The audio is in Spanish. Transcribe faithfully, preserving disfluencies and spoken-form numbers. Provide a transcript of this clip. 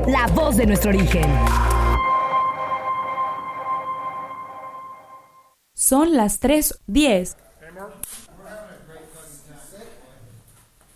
la voz de nuestro origen. Son las tres diez.